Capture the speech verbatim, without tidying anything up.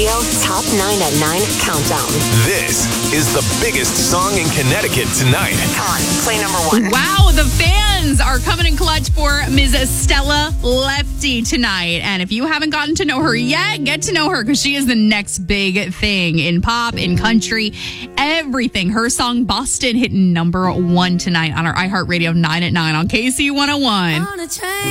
iHeartRadio Top nine at nine Countdown. This is the biggest song in Connecticut tonight. Come on, play number one. Wow, the fans are coming in clutch for Miz Stella Lefty tonight. And if you haven't gotten to know her yet, get to know her because she is the next big thing in pop, in country, everything. Her song Boston hit number one tonight on our iHeartRadio nine at nine on K C one oh one.